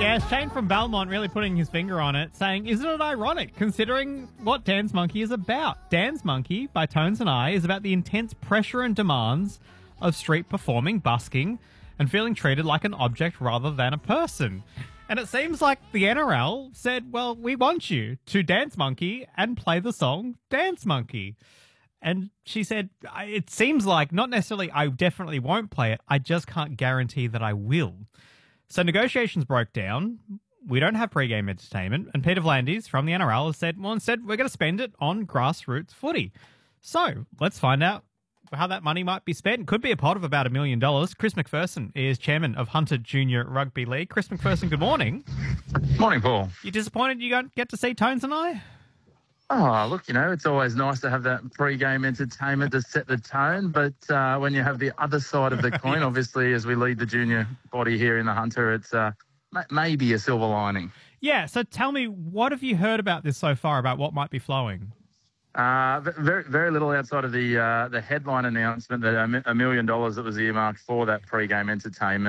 Yeah, Shane from Belmont really putting his finger on it, saying, isn't it ironic, considering what Dance Monkey is about? Dance Monkey, by Tones and I, is about the intense pressure and demands of street performing, busking, and feeling treated like an object rather than a person. And it seems like the NRL said, well, we want you to Dance Monkey and play the song Dance Monkey. And she said, it seems like, not necessarily I definitely won't play it, I just can't guarantee that I will. So negotiations broke down. We don't have pre-game entertainment. And Peter V'landys from the NRL has said, well, instead, we're going to spend it on grassroots footy. So let's find out how that money might be spent. It could be a pot of about $1 million. Chris McPherson is chairman of Hunter Junior Rugby League. Chris McPherson, good morning. Morning, Paul. You disappointed you don't get to see Tones and I? Oh, look, it's always nice to have that pre-game entertainment to set the tone. But when you have the other side of the coin, obviously, as we lead the junior body here in the Hunter, it's maybe a silver lining. Yeah, so tell me, what have you heard about this so far, about what might be flowing? Very, very little outside of the headline announcement that $1 million that was earmarked for that pre-game entertainment.